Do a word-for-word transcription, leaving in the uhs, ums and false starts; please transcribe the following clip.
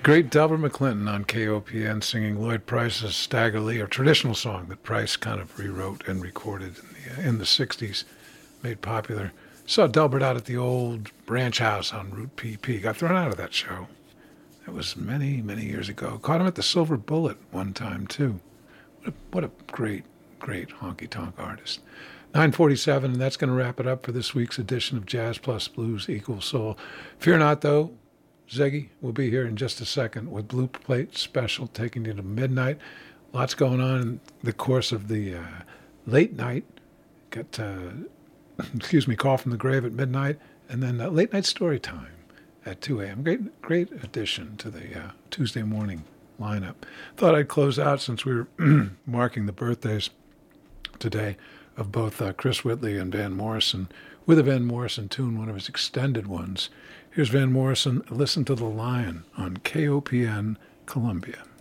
Great Delbert McClinton on K O P N singing Lloyd Price's Stagger Lee, a traditional song that Price kind of rewrote and recorded in the, in the sixties, made popular. Saw Delbert out at the old Branch House on Route P P. Got thrown out of that show. That was many, many years ago. Caught him at the Silver Bullet one time, too. What a, what a great, great honky-tonk artist. nine forty-seven, and that's going to wrap it up for this week's edition of Jazz Plus Blues Equals Soul. Fear not, though. Zeggy will be here in just a second with Blue Plate Special, taking you to midnight. Lots going on in the course of the uh, late night. Got, uh, excuse me, Call from the Grave at midnight, and then uh, late night story time at two a.m. Great, great addition to the uh, Tuesday morning lineup. Thought I'd close out, since we were marking the birthdays today of both uh, Chris Whitley and Van Morrison, with a Van Morrison tune, one of his extended ones. Here's Van Morrison, Listen to the Lion on K O P N Columbia.